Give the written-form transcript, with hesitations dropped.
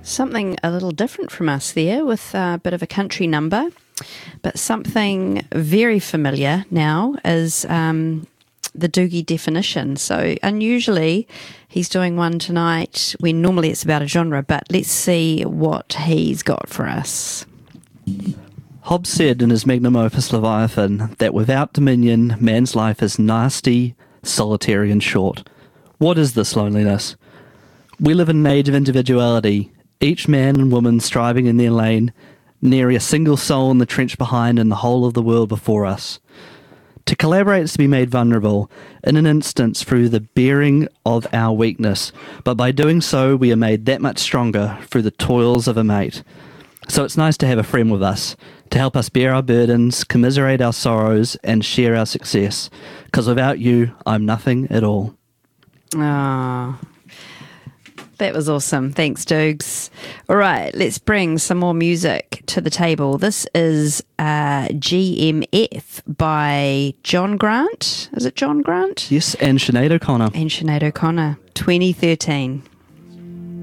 Something a little different from us there with a bit of a country number, but something very familiar now is the Doogie Definition. So unusually he's doing one tonight when normally it's about a genre, but let's see what he's got for us. Hobbes said in his magnum opus Leviathan that without dominion, man's life is nasty, solitary and short. What is this loneliness? We live in an age of individuality, each man and woman striving in their lane, nary a single soul in the trench behind and the whole of the world before us. To collaborate is to be made vulnerable, in an instance through the bearing of our weakness, but by doing so we are made that much stronger through the toils of a mate. So it's nice to have a friend with us, to help us bear our burdens, commiserate our sorrows, and share our success, because without you, I'm nothing at all. Ah, that was awesome. Thanks, Doogs. All right, let's bring some more music to the table. This is GMF by John Grant. Is it John Grant? Yes, and Sinead O'Connor. 2013.